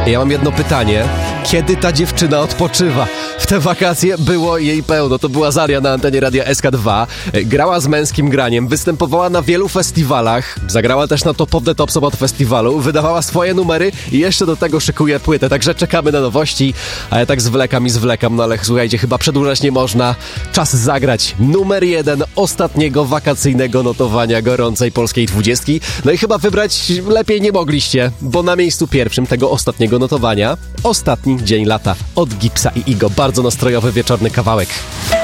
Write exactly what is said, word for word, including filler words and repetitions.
Ja mam jedno pytanie. Kiedy ta dziewczyna odpoczywa? W te wakacje było jej pełno. To była Zaria na antenie Radia S K dwa. Grała z męskim graniem, występowała na wielu festiwalach. Zagrała też na Top of the Top Sobot Festiwalu. Wydawała swoje numery i jeszcze do tego szykuje płytę. Także czekamy na nowości. A ja tak zwlekam i zwlekam. No ale słuchajcie, chyba przedłużać nie można. Czas zagrać numer jeden ostatniego wakacyjnego notowania gorącej polskiej dwudziestki. No i chyba wybrać lepiej nie mogliście, bo na miejscu pierwszym tego ostatniego notowania Ostatni dzień lata od Gipsa i Igo. Bardzo nastrojowy wieczorny kawałek.